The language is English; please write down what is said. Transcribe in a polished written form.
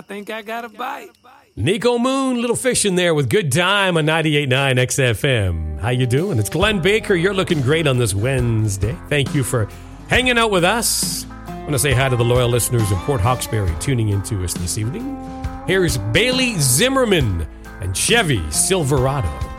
think I got a bite. Nico Moon, Little Fish in there with Good Time on 98.9 XFM. How you doing? It's Glenn Baker. You're looking great on this Wednesday. Thank you for hanging out with us. I want to say hi to the loyal listeners of Port Hawkesbury tuning in to us this evening. Here's Bailey Zimmerman and Chevy Silverado.